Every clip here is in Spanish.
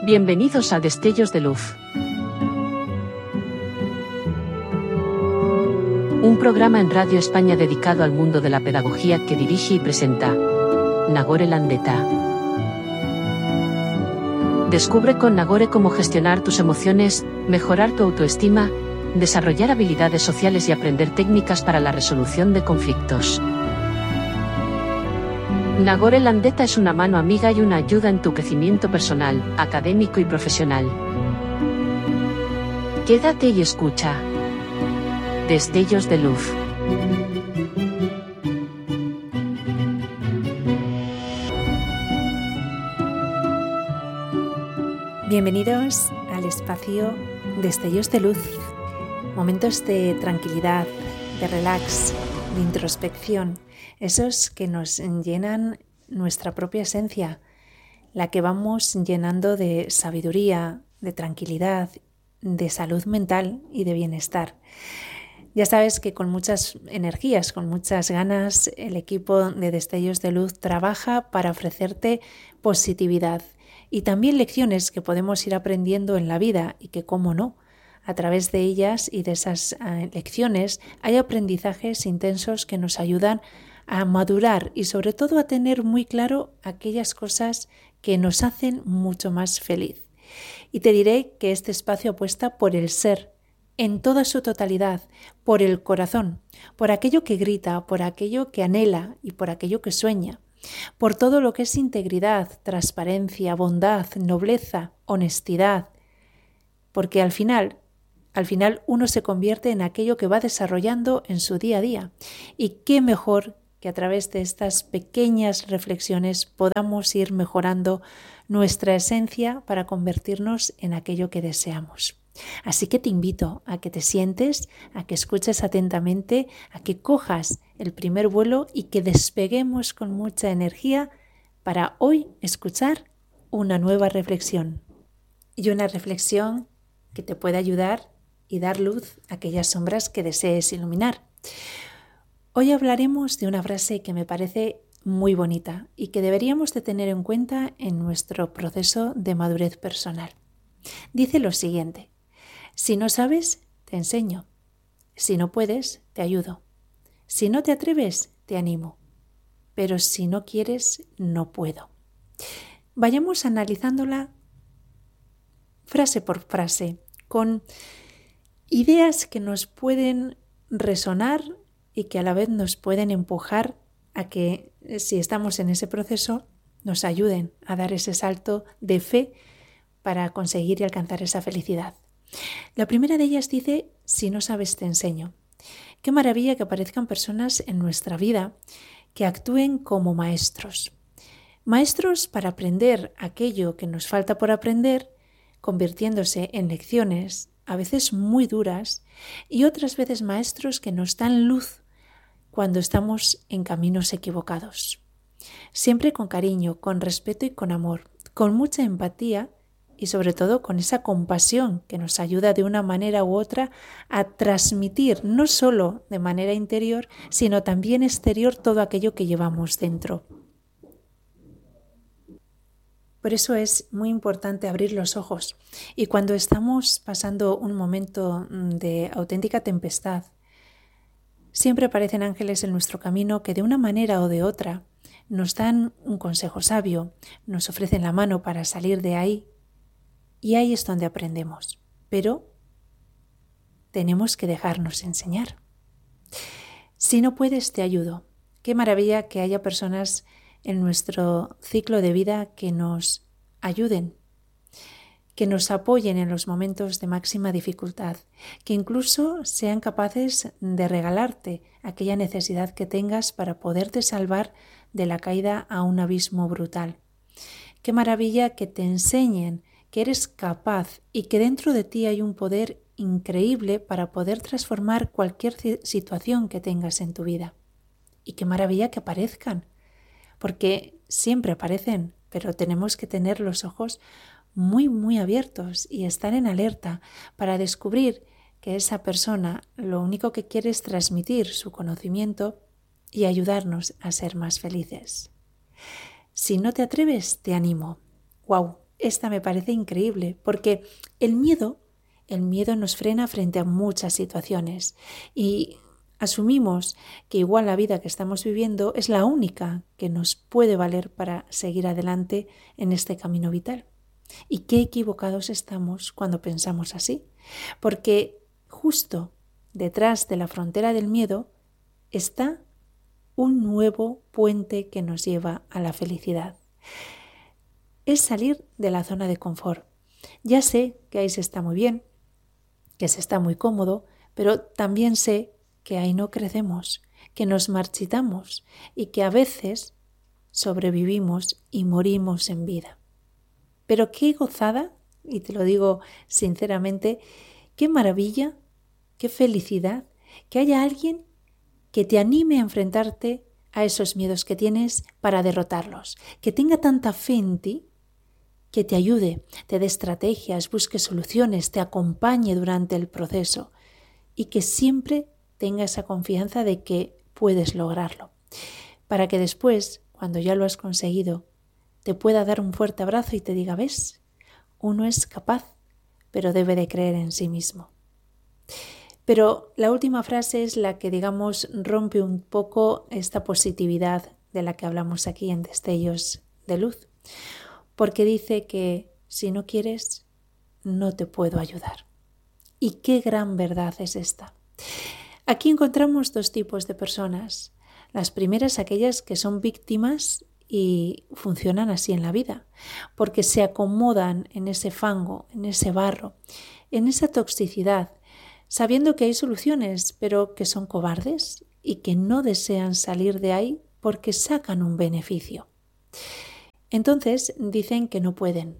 Bienvenidos a Destellos de Luz. Un programa en Radio España dedicado al mundo de la pedagogía que dirige y presenta Nagore Landeta. Descubre con Nagore cómo gestionar tus emociones, mejorar tu autoestima, desarrollar habilidades sociales y aprender técnicas para la resolución de conflictos. Nagore Landeta es una mano amiga y una ayuda en tu crecimiento personal, académico y profesional. Quédate y escucha. Destellos de Luz. Bienvenidos al espacio Destellos de Luz. Momentos de tranquilidad, de relax, de introspección. Esos que nos llenan nuestra propia esencia, la que vamos llenando de sabiduría, de tranquilidad, de salud mental y de bienestar. Ya sabes que con muchas energías, con muchas ganas, el equipo de Destellos de Luz trabaja para ofrecerte positividad y también lecciones que podemos ir aprendiendo en la vida y que, cómo no, a través de ellas y de esas lecciones hay aprendizajes intensos que nos ayudan a madurar y sobre todo a tener muy claro aquellas cosas que nos hacen mucho más feliz. Y te diré que este espacio apuesta por el ser en toda su totalidad, por el corazón, por aquello que grita, por aquello que anhela y por aquello que sueña, por todo lo que es integridad, transparencia, bondad, nobleza, honestidad, porque al final uno se convierte en aquello que va desarrollando en su día a día. Y qué mejor que a través de estas pequeñas reflexiones podamos ir mejorando nuestra esencia para convertirnos en aquello que deseamos. Así que te invito a que te sientes, a que escuches atentamente, a que cojas el primer vuelo y que despeguemos con mucha energía para hoy escuchar una nueva reflexión. Y una reflexión que te pueda ayudar y dar luz a aquellas sombras que desees iluminar. Hoy hablaremos de una frase que me parece muy bonita y que deberíamos de tener en cuenta en nuestro proceso de madurez personal. Dice lo siguiente: si no sabes, te enseño. Si no puedes, te ayudo. Si no te atreves, te animo. Pero si no quieres, no puedo. Vayamos analizándola frase por frase, con ideas que nos pueden resonar y que a la vez nos pueden empujar a que, si estamos en ese proceso, nos ayuden a dar ese salto de fe para conseguir y alcanzar esa felicidad. La primera de ellas dice: si no sabes, te enseño. Qué maravilla que aparezcan personas en nuestra vida que actúen como maestros. Maestros para aprender aquello que nos falta por aprender, convirtiéndose en lecciones, a veces muy duras, y otras veces maestros que nos dan luz cuando estamos en caminos equivocados. Siempre con cariño, con respeto y con amor, con mucha empatía y sobre todo con esa compasión que nos ayuda de una manera u otra a transmitir no solo de manera interior, sino también exterior todo aquello que llevamos dentro. Por eso es muy importante abrir los ojos y cuando estamos pasando un momento de auténtica tempestad, siempre aparecen ángeles en nuestro camino que de una manera o de otra nos dan un consejo sabio, nos ofrecen la mano para salir de ahí y ahí es donde aprendemos. Pero tenemos que dejarnos enseñar. Si no puedes, te ayudo. Qué maravilla que haya personas en nuestro ciclo de vida que nos ayuden, que nos apoyen en los momentos de máxima dificultad, que incluso sean capaces de regalarte aquella necesidad que tengas para poderte salvar de la caída a un abismo brutal. Qué maravilla que te enseñen que eres capaz y que dentro de ti hay un poder increíble para poder transformar cualquier situación que tengas en tu vida. Y qué maravilla que aparezcan, porque siempre aparecen, pero tenemos que tener los ojos muy, muy abiertos y estar en alerta para descubrir que esa persona lo único que quiere es transmitir su conocimiento y ayudarnos a ser más felices. Si no te atreves, te animo. ¡Wow! esta me parece increíble, porque el miedo nos frena frente a muchas situaciones y asumimos que igual la vida que estamos viviendo es la única que nos puede valer para seguir adelante en este camino vital. Y qué equivocados estamos cuando pensamos así, porque justo detrás de la frontera del miedo está un nuevo puente que nos lleva a la felicidad. Es salir de la zona de confort. Ya sé que ahí se está muy bien, que se está muy cómodo, pero también sé que ahí no crecemos, que nos marchitamos y que a veces sobrevivimos y morimos en vida. Pero qué gozada, y te lo digo sinceramente, qué maravilla, qué felicidad que haya alguien que te anime a enfrentarte a esos miedos que tienes para derrotarlos, que tenga tanta fe en ti, que te ayude, te dé estrategias, busque soluciones, te acompañe durante el proceso y que siempre tenga esa confianza de que puedes lograrlo, para que después, cuando ya lo has conseguido, te pueda dar un fuerte abrazo y te diga, ¿ves? Uno es capaz, pero debe de creer en sí mismo. Pero la última frase es la que, digamos, rompe un poco esta positividad de la que hablamos aquí en Destellos de Luz, porque dice que si no quieres, no te puedo ayudar. Y qué gran verdad es esta. Aquí encontramos dos tipos de personas. Las primeras, aquellas que son víctimas y funcionan así en la vida, porque se acomodan en ese fango, en ese barro, en esa toxicidad, sabiendo que hay soluciones, pero que son cobardes y que no desean salir de ahí porque sacan un beneficio. Entonces dicen que no pueden,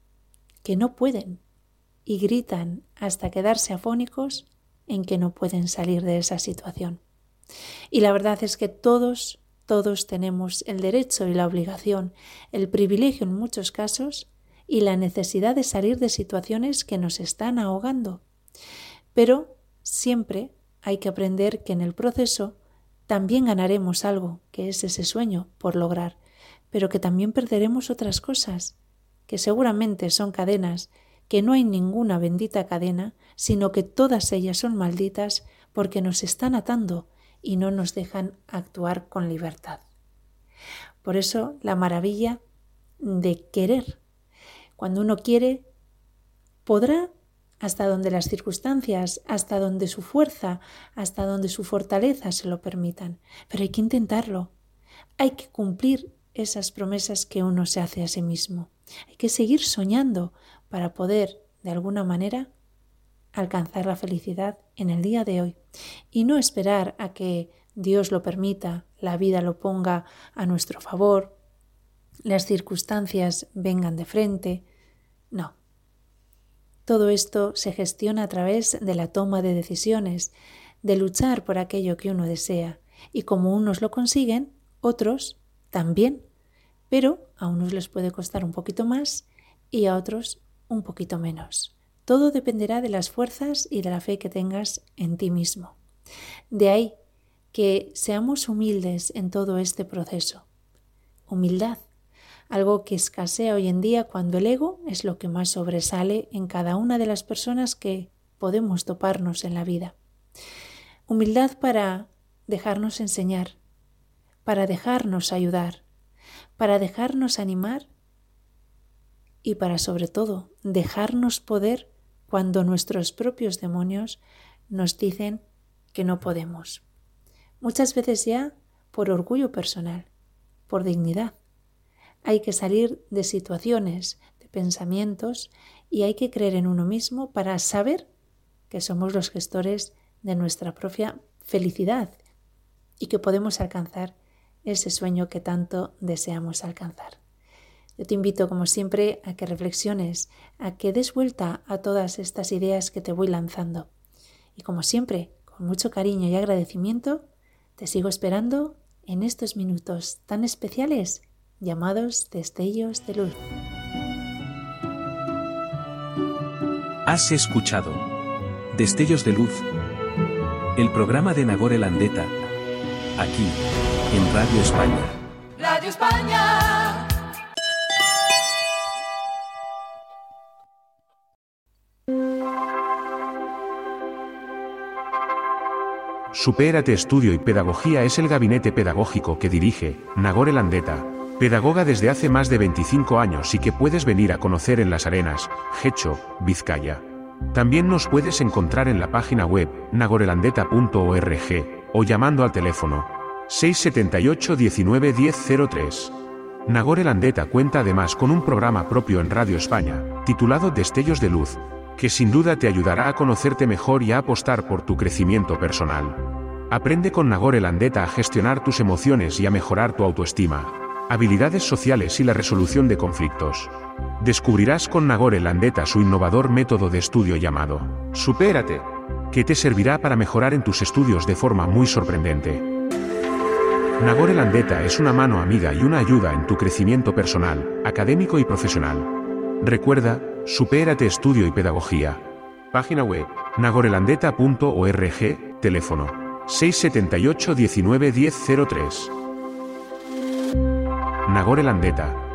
y gritan hasta quedarse afónicos en que no pueden salir de esa situación. Y la verdad es que todos tenemos el derecho y la obligación, el privilegio en muchos casos y la necesidad de salir de situaciones que nos están ahogando. Pero siempre hay que aprender que en el proceso también ganaremos algo, que es ese sueño por lograr, pero que también perderemos otras cosas, que seguramente son cadenas, que no hay ninguna bendita cadena, sino que todas ellas son malditas porque nos están atando y no nos dejan actuar con libertad. Por eso la maravilla de querer. Cuando uno quiere, podrá hasta donde las circunstancias, hasta donde su fuerza, hasta donde su fortaleza se lo permitan. Pero hay que intentarlo. Hay que cumplir esas promesas que uno se hace a sí mismo. Hay que seguir soñando para poder, de alguna manera, alcanzar la felicidad en el día de hoy y no esperar a que Dios lo permita, la vida lo ponga a nuestro favor, las circunstancias vengan de frente. No. Todo esto se gestiona a través de la toma de decisiones, de luchar por aquello que uno desea y como unos lo consiguen, otros también, pero a unos les puede costar un poquito más y a otros un poquito menos. Todo dependerá de las fuerzas y de la fe que tengas en ti mismo. De ahí que seamos humildes en todo este proceso. Humildad, algo que escasea hoy en día cuando el ego es lo que más sobresale en cada una de las personas que podemos toparnos en la vida. Humildad para dejarnos enseñar, para dejarnos ayudar, para dejarnos animar y para, sobre todo, dejarnos poder cuando nuestros propios demonios nos dicen que no podemos. Muchas veces ya por orgullo personal, por dignidad. Hay que salir de situaciones, de pensamientos y hay que creer en uno mismo para saber que somos los gestores de nuestra propia felicidad y que podemos alcanzar ese sueño que tanto deseamos alcanzar. Yo te invito, como siempre, a que reflexiones, a que des vuelta a todas estas ideas que te voy lanzando. Y como siempre, con mucho cariño y agradecimiento, te sigo esperando en estos minutos tan especiales llamados Destellos de Luz. Has escuchado Destellos de Luz, el programa de Nagore Landeta, aquí, en Radio España. Radio España. Supérate Estudio y Pedagogía es el gabinete pedagógico que dirige Nagore Landeta, pedagoga desde hace más de 25 años y que puedes venir a conocer en Las Arenas, Getxo, Vizcaya. También nos puedes encontrar en la página web nagorelandeta.org o llamando al teléfono 678 19 1003. Nagore Landeta cuenta además con un programa propio en Radio España, titulado Destellos de Luz, que sin duda te ayudará a conocerte mejor y a apostar por tu crecimiento personal. Aprende con Nagore Landeta a gestionar tus emociones y a mejorar tu autoestima, habilidades sociales y la resolución de conflictos. Descubrirás con Nagore Landeta su innovador método de estudio llamado Supérate, que te servirá para mejorar en tus estudios de forma muy sorprendente. Nagore Landeta es una mano amiga y una ayuda en tu crecimiento personal, académico y profesional. Recuerda, Supérate Estudio y Pedagogía. Página web, nagorelandeta.org, teléfono 678 19 1003. Nagore Landeta.